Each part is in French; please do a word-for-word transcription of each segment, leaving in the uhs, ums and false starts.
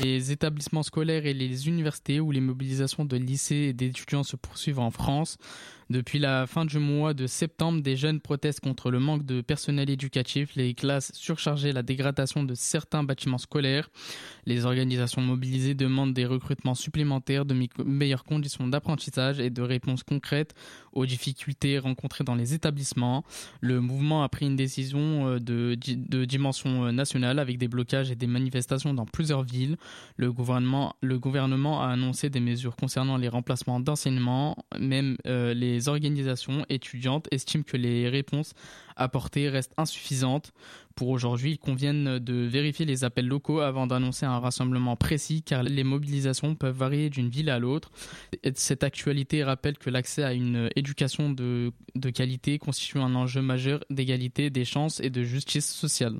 Les établissements scolaires et les universités où les mobilisations de lycées et d'étudiants se poursuivent en France. Depuis la fin du mois de septembre, des jeunes protestent contre le manque de personnel éducatif, les classes surchargées, la dégradation de certains bâtiments scolaires. Les organisations mobilisées demandent des recrutements supplémentaires, de meilleures conditions d'apprentissage et de réponses concrètes aux difficultés rencontrées dans les établissements. Le mouvement a pris une décision de, de dimension nationale avec des blocages et des manifestations dans plusieurs villes. Le gouvernement, le gouvernement a annoncé des mesures concernant les remplacements d'enseignement, même euh, les organisations étudiantes estiment que les réponses apportées restent insuffisantes. Pour aujourd'hui, il convient de vérifier les appels locaux avant d'annoncer un rassemblement précis car les mobilisations peuvent varier d'une ville à l'autre. Cette actualité rappelle que l'accès à une éducation de, de qualité constitue un enjeu majeur d'égalité des chances et de justice sociale.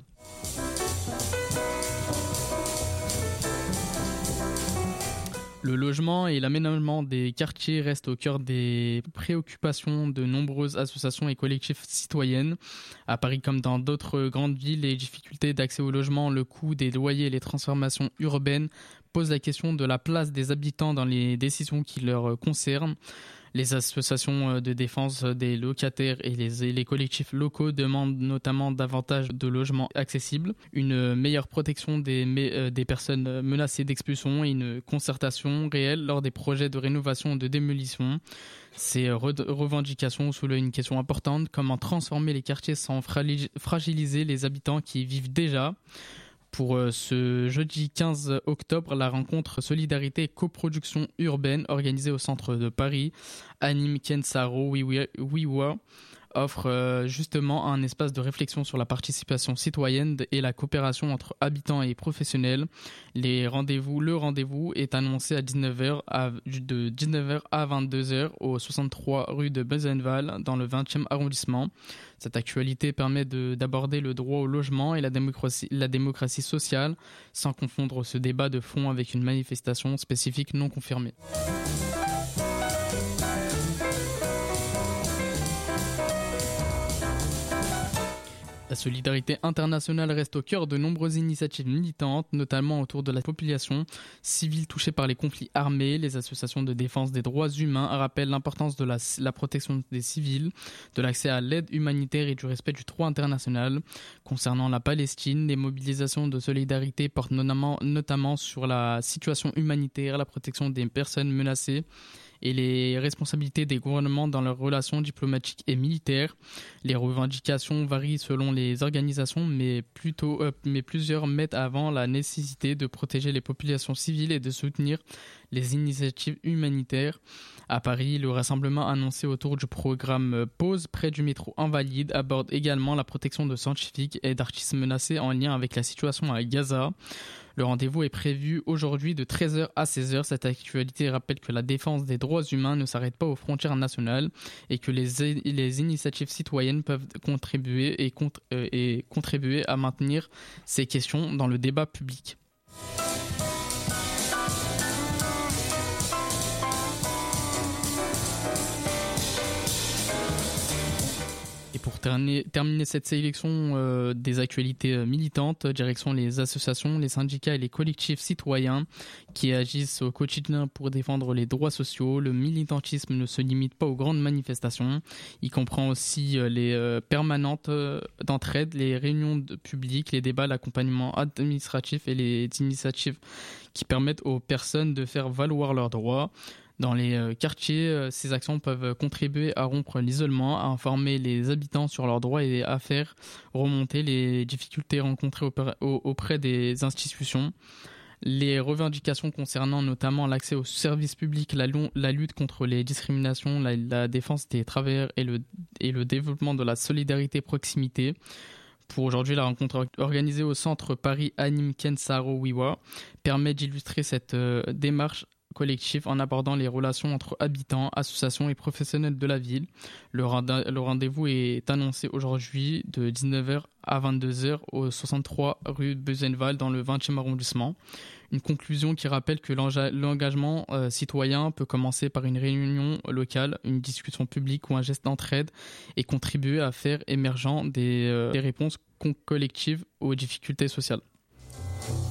Le logement et l'aménagement des quartiers restent au cœur des préoccupations de nombreuses associations et collectifs citoyennes. À Paris comme dans d'autres grandes villes, les difficultés d'accès au logement, le coût des loyers et les transformations urbaines posent la question de la place des habitants dans les décisions qui leur concernent. Les associations de défense des locataires et les, et les collectifs locaux demandent notamment davantage de logements accessibles, une meilleure protection des, des personnes menacées d'expulsion et une concertation réelle lors des projets de rénovation et de démolition. Ces re- revendications soulèvent une question importante: comment transformer les quartiers sans fragiliser les habitants qui y vivent déjà. Pour ce jeudi quinze octobre, la rencontre Solidarité et Coproduction Urbaine organisée au centre de Paris, Anime Kensaro Wiwa, offre justement un espace de réflexion sur la participation citoyenne et la coopération entre habitants et professionnels. Les rendez-vous, le rendez-vous est annoncé à dix-neuf heures, à, de dix-neuf heures à vingt-deux heures au soixante-trois rue de Besenval dans le vingtième arrondissement. Cette actualité permet de, d'aborder le droit au logement et la démocratie, la démocratie sociale sans confondre ce débat de fond avec une manifestation spécifique non confirmée. La solidarité internationale reste au cœur de nombreuses initiatives militantes, notamment autour de la population civile touchée par les conflits armés. Les associations de défense des droits humains rappellent l'importance de la, la protection des civils, de l'accès à l'aide humanitaire et du respect du droit international. Concernant la Palestine, les mobilisations de solidarité portent notamment, notamment sur la situation humanitaire, la protection des personnes menacées et les responsabilités des gouvernements dans leurs relations diplomatiques et militaires. Les revendications varient selon les organisations, mais, plutôt, euh, mais plusieurs mettent avant la nécessité de protéger les populations civiles et de soutenir les initiatives humanitaires. À Paris, le rassemblement annoncé autour du programme Pause près du métro Invalides aborde également la protection de scientifiques et d'artistes menacés en lien avec la situation à Gaza. Le rendez-vous est prévu aujourd'hui de treize heures à seize heures. Cette actualité rappelle que la défense des droits humains ne s'arrête pas aux frontières nationales et que les, les initiatives citoyennes peuvent contribuer et, contr- et contribuer à maintenir ces questions dans le débat public. Pour terminer, terminer cette sélection euh, des actualités euh, militantes, direction les associations, les syndicats et les collectifs citoyens qui agissent au quotidien pour défendre les droits sociaux. Le militantisme ne se limite pas aux grandes manifestations. Il comprend aussi euh, les euh, permanentes euh, d'entraide, les réunions de publiques, les débats, l'accompagnement administratif et les initiatives qui permettent aux personnes de faire valoir leurs droits. Dans les quartiers, ces actions peuvent contribuer à rompre l'isolement, à informer les habitants sur leurs droits et à faire remonter les difficultés rencontrées auprès des institutions. Les revendications concernant notamment l'accès aux services publics, la, la lutte contre les discriminations, la, la défense des travailleurs et le, et le développement de la solidarité proximité. Pour aujourd'hui, la rencontre organisée au centre Paris Anime Kensaro Wiwa permet d'illustrer cette euh, démarche collectif en abordant les relations entre habitants, associations et professionnels de la ville. Le, randa- le rendez-vous est annoncé aujourd'hui de dix-neuf heures à vingt-deux heures au soixante-trois rue Besenval dans le vingtième arrondissement. Une conclusion qui rappelle que l'engagement euh, citoyen peut commencer par une réunion locale, une discussion publique ou un geste d'entraide et contribuer à faire émergent des, euh, des réponses collectives aux difficultés sociales.